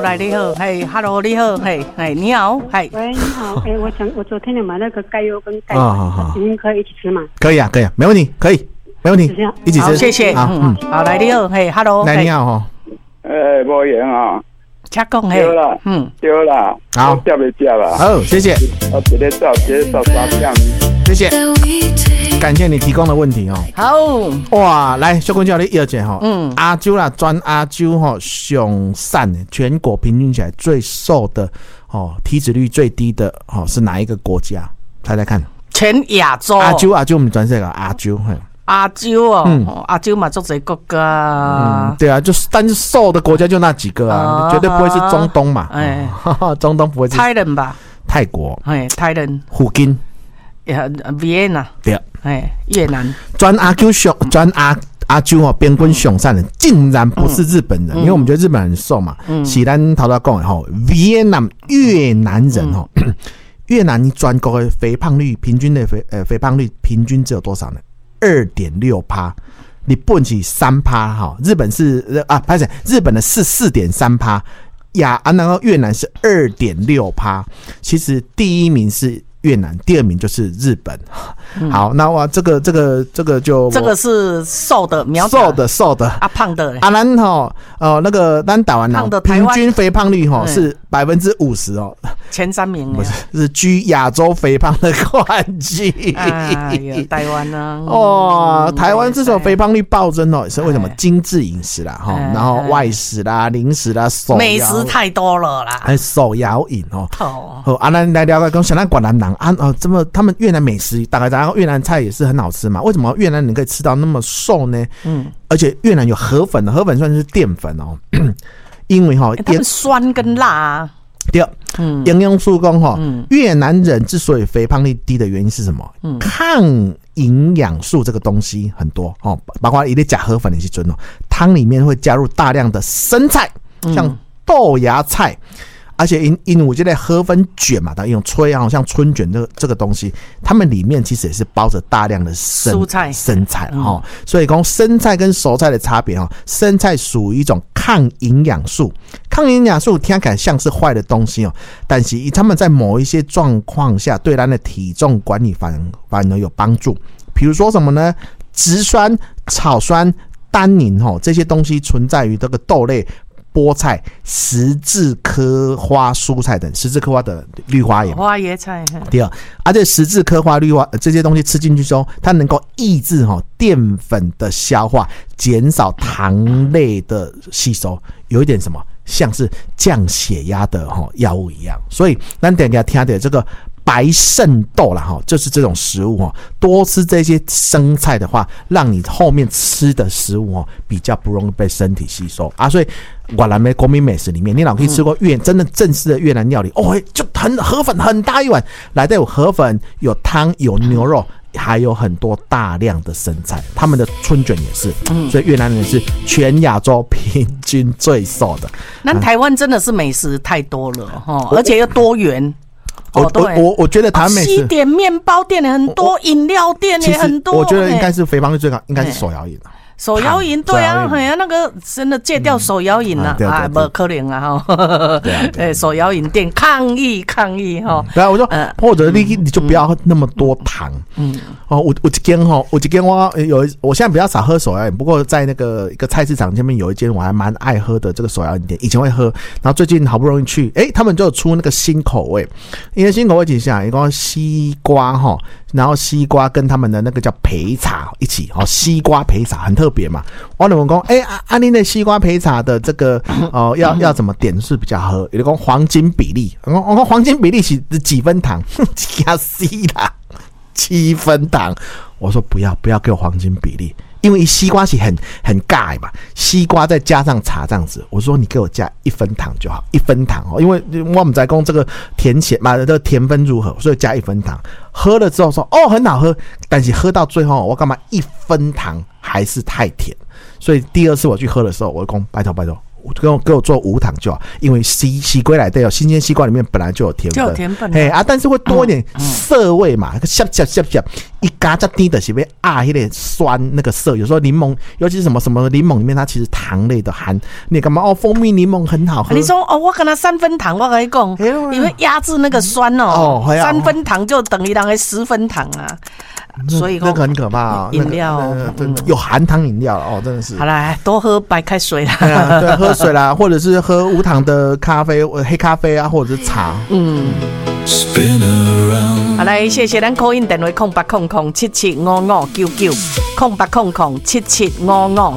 来你好，嘿 ，Hello 你好，嘿，你好，嘿， 喂，你好，我昨天有买那个钙优跟钙粉，您可以一起吃吗？ 可以啊，可以啊，没问题，可以，没问题，一起吃。 好，谢谢。好，来你好，嘿 ，Hello， 来你好哈。 无闲啊。 请讲嘿。 对啦，对啦， 好， 接没接啦？ 好，谢谢。 直接照3点。 谢谢，感谢你提供的问题哦。 好哇，来小坤教你意见哈。阿啾啦，专阿啾哈，上散的全国平均起来最瘦的哦，体脂率最低的哦是哪一个国家？猜猜看。 全亚洲。 阿啾，我们全世界阿啾嘿。 阿啾哦，阿啾嘛，做这国家。 对啊，就是但是瘦的国家就那几个啊，绝对不会是中东嘛。哎，中东不会是。 泰人吧？ 泰国。 哎，泰人。 附近。 Vienna 对， 越南专阿啾哦，边关上散的竟然不是日本人，因为我们觉得日本人很瘦嘛。是咱头头讲的吼 ，Vietnam 越南人吼，越南你全国的肥胖率平均的肥胖率平均只有多少呢？2.6%，你本是3%哈，日本是抱歉，日本的是4.3%，然后越南是2.6%，其实第一名是越南，第二名就是日本。好，那我这个就这个是瘦的苗条，瘦的啊，胖的咱吼那个咱台湾人平均肥胖率吼是50%哦， 前3名不是居亚洲肥胖的冠军。 台湾呢？ 哦，台湾这种肥胖率暴增哦，是为什么？精致饮食啦，哈，然后外食啦、零食啦、 美食太多了啦， 手摇饮哦。好，咱来了解讲，像咱越南人这么他们越南美食大概然后越南菜也是很好吃嘛？为什么越南人可以吃到那么瘦呢？而且越南有河粉，河粉算是淀粉哦，因为哈， 他们酸跟辣啊。 对，营养素讲越南人之所以肥胖率低的原因是什么？抗营养素这个东西很多哦，包括一些假河粉的时候哦，汤里面会加入大量的生菜，像豆芽菜。而且因为我觉得河粉卷嘛，它用吹啊，像春卷这个东西，它们里面其实也是包着大量的生菜哈。所以讲生菜跟熟菜的差别哈，生菜属于一种抗营养素，抗营养素听起来像是坏的东西哦，但是他们在某一些状况下对咱的体重管理反而有帮助。比如说什么呢？植酸、草酸、单宁这些东西存在于这个豆类、菠菜、十字科花蔬菜等，十字科花的绿花椰、 花椰菜。 第二，而且十字科花绿花这些东西吃进去之后，它能够抑制淀粉的消化，减少糖类的吸收，有一点什么像是降血压的药物一样。所以咱等一下听的这个白肾豆啦，就是这种食物多吃这些生菜的话，让你后面吃的食物比较不容易被身体吸收啊。所以越南的国民美食里面，你老可以吃过真的正式的越南料理就河粉很大一碗，来的有河粉、有汤、有牛肉，还有很多大量的生菜，他们的春卷也是，所以越南人是全亚洲平均最瘦的。 那台湾真的是美食太多了而且又多元。 我觉得台湾美食， 西点面包店也很多，饮料店也很多。 我觉得应该是肥胖率最高，应该是手摇饮啊。 手摇饮对啊，那个真的戒掉手摇饮了不可能啊手摇饮店抗议哈。 对啊，我说或者你就不要那么多糖。我一间我现在比较少喝手摇饮，不过在那个一个菜市场前面有一间我还蛮爱喝的这个手摇饮店，以前会喝，然后最近好不容易去，他们就有出那个新口味，因为新口味几下，一个西瓜然后西瓜跟他们的那个叫焙茶一起西瓜焙茶很特别嘛。我就问说你的西瓜焙茶的这个要怎么点是比较好？有人说黄金比例，我说黄金比例是几分糖？加 C 啦，7分糖。我说不要给我黄金比例，因为西瓜是很尬嘛，西瓜再加上茶这样子。我说你给我加1分糖就好，1分糖因为我们在讲这个甜咸嘛，这个甜分如何，所以加1分糖。喝了之后说很好喝，但是喝到最后我干嘛1分糖还是太甜，所以第二次我去喝的时候，我就说拜托，给我做无糖就好，因为西瓜来的新鲜西瓜里面本来就有甜分，但是会多一点涩味嘛，香一加加甜的是被那个酸那个涩，有时候柠檬，尤其是什么柠檬里面它其实糖类的含，你干嘛蜂蜜柠檬很好喝。 你说我跟他3分糖，我跟你讲，因为压制那个酸3分糖就等于人的10分糖啊。所以那个很可怕饮料有含糖饮料真的是。 好啦，多喝白开水啦。 对，喝水啦，或者是喝无糖的咖啡、黑咖啡啊，或者是茶。 好来，谢谢咱 call in 电话08007755990800775599。